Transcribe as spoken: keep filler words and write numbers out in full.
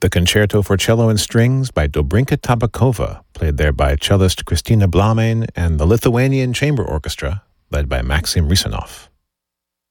The Concerto for Cello and Strings by Dobrinka Tabakova, played there by cellist Kristina Blamein and the Lithuanian Chamber Orchestra, led by Maxim Risanov.